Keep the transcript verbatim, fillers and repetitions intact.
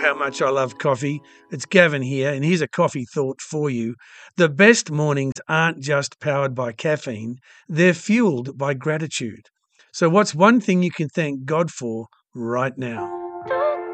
how much I love coffee. It's Gavin here, and here's a coffee thought for you. The best mornings aren't just powered by caffeine, they're fueled by gratitude. So, what's one thing you can thank God for right now?